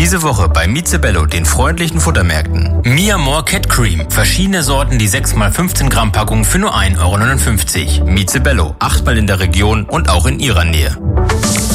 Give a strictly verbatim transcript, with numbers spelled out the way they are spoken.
Diese Woche bei Mizebello, den freundlichen Futtermärkten. Mia More Cat Cream. Verschiedene Sorten, die sechs mal fünfzehn Gramm Packung für nur ein Euro neunundfünfzig. Mizebello. Achtmal in der Region und auch in Ihrer Nähe.